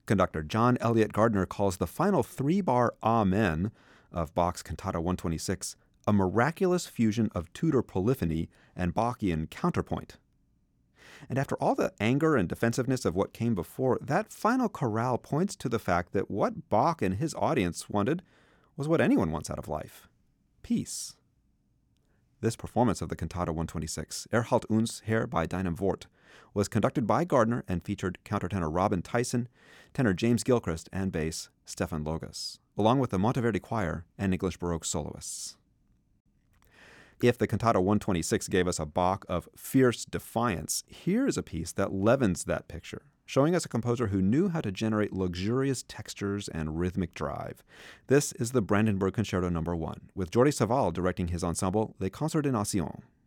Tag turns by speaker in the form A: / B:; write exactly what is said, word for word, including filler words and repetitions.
A: Conductor John Elliott Gardner calls the final three-bar Amen of Bach's Cantata one twenty-six a miraculous fusion of Tudor polyphony and Bachian counterpoint. And after all the anger and defensiveness of what came before, that final chorale points to the fact that what Bach and his audience wanted was what anyone wants out of life: peace. This performance of the Cantata one twenty-six, Erhalt uns Herr bei deinem Wort, was conducted by Gardner and featured countertenor Robin Tyson, tenor James Gilchrist, and bass Stefan Logas, along with the Monteverdi Choir and English Baroque soloists. If the Cantata one twenty-six gave us a Bach of fierce defiance, here is a piece that leavens that picture, showing us a composer who knew how to generate luxurious textures and rhythmic drive. This is the Brandenburg Concerto number one, with Jordi Savall directing his ensemble Les Concerts des Nations.